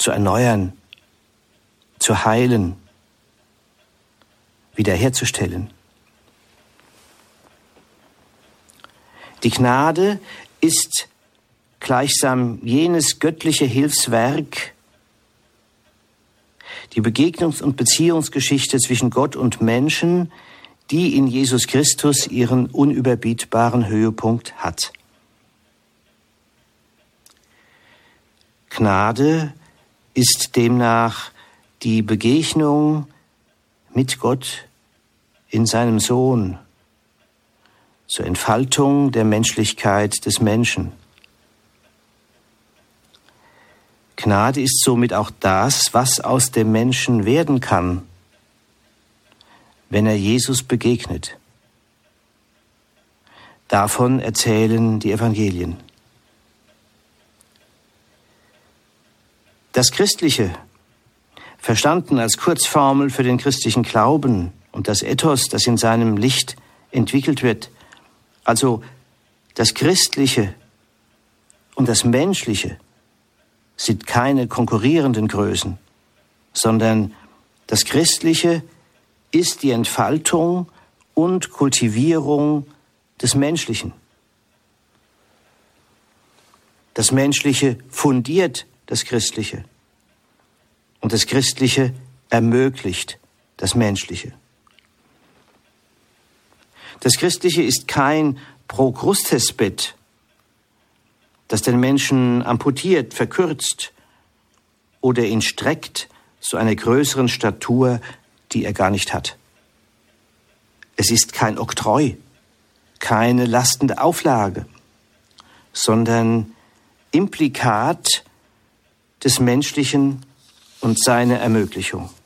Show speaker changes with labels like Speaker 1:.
Speaker 1: zu erneuern, zu heilen, wiederherzustellen. Die Gnade ist gleichsam jenes göttliche Hilfswerk, die Begegnungs- und Beziehungsgeschichte zwischen Gott und Menschen, die in Jesus Christus ihren unüberbietbaren Höhepunkt hat. Gnade ist demnach die Begegnung mit Gott in seinem Sohn zur Entfaltung der Menschlichkeit des Menschen. Gnade ist somit auch das, was aus dem Menschen werden kann, wenn er Jesus begegnet. Davon erzählen die Evangelien. Das Christliche, verstanden als Kurzformel für den christlichen Glauben und das Ethos, das in seinem Licht entwickelt wird, also das Christliche und das Menschliche, sind keine konkurrierenden Größen, sondern das Christliche ist die Entfaltung und Kultivierung des Menschlichen. Das Menschliche fundiert das Christliche und das Christliche ermöglicht das Menschliche. Das Christliche ist kein Prokrustesbett, das den Menschen amputiert, verkürzt oder ihn streckt zu einer größeren Statur, die er gar nicht hat. Es ist kein Oktroi, keine lastende Auflage, sondern Implikat des Menschlichen und seine Ermöglichung.